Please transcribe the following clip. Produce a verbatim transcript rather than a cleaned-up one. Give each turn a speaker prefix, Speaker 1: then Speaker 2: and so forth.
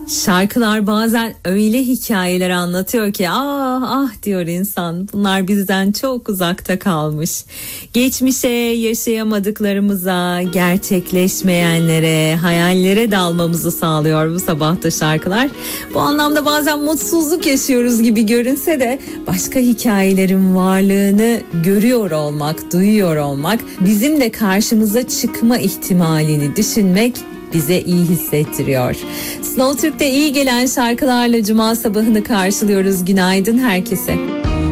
Speaker 1: Şarkılar bazen öyle hikayeler anlatıyor ki ah ah diyor insan, bunlar bizden çok uzakta kalmış. Geçmişe, yaşayamadıklarımıza, gerçekleşmeyenlere, hayallere dalmamızı sağlıyor bu sabahta şarkılar. Bu anlamda bazen mutsuzluk yaşıyoruz gibi görünse de başka hikayelerin varlığını görüyor olmak, duyuyor olmak, bizim de karşımıza çıkma ihtimalini düşünmek bize iyi hissettiriyor. Slow Türk'te iyi gelen şarkılarla Cuma sabahını karşılıyoruz. Günaydın herkese.